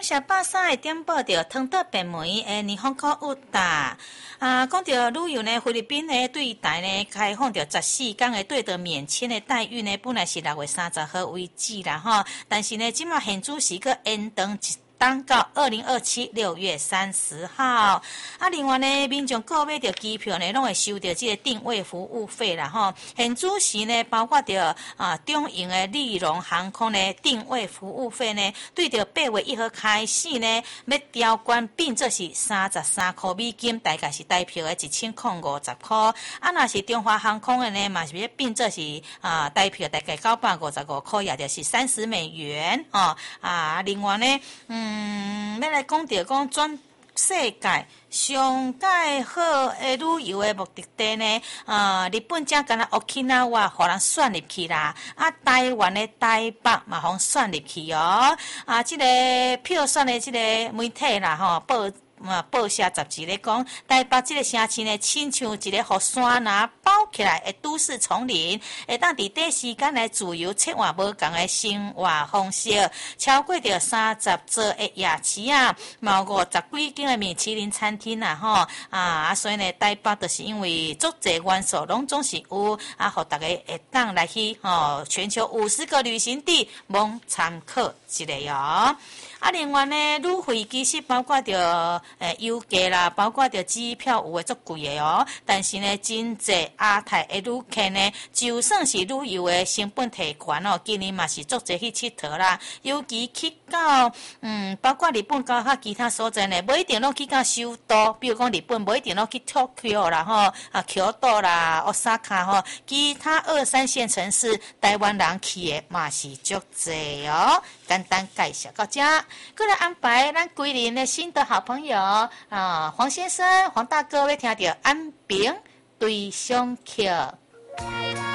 谢巴萨的点播着汤德北梅的日本歌舞达。讲到旅游呢，菲律宾呢对台呢开放着14天的对着免签的待遇呢，本来是6月30号为止啦吼，但是呢，今嘛现主是个延长一当到2027 6月30号。另外呢，民众购买着机票呢，拢会收到这个定位服务费啦吼。现主时呢，包括着中营的立荣航空呢，定位服务费呢，对着8月1号开始呢，要调关变作是33块美金，大概是台票的1050块。若是中华航空的呢，嘛是要变作是台票大概955块，也就是30美元哦。另外呢，要来讲到讲全世界上介好的旅游的目的地呢，日本正敢若 Okinawa 互人选入去啦，台湾的台北嘛互选入去哦。这个票选的这个媒体啦吼，报社杂志咧讲，台北这个城市呢，亲像一个互山拿包起来的都市丛林，会当伫短时间来自由切换无同的生活方式，超过着30座的夜市嘛有50几间的米其林餐厅吼，所以呢，台北就是因为足侪元素拢总是有，互大家会当来去全球50个旅行地蒙参考一个哦。另外呢，旅费其实包括着油价啦，包括着机票有诶足贵诶哦。但是呢，真侪亚太诶旅客呢，就算是旅游诶成本提悬哦，今年嘛是足侪去佚佗啦。尤其去到包括日本到其他所在呢，无一定拢去到首都，比如讲日本无一定拢去 Tokyo 啦吼，Kyoto 啦，Osaka 吼，其他2、3线城市，台湾人去诶嘛是足侪哦。简单介绍到这，过来安排咱桂林的新的好朋友黄先生、黄大哥要听到安平对上客。